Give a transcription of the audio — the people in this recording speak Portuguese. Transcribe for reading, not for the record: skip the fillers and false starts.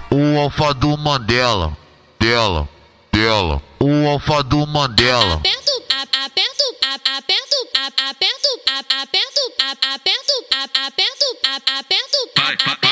O alfa do Mandela, dela. O alfa do Mandela. Aperto, aperto, aperto, aperto, aperto, aperto, aperto, aperto, aperto, aperto.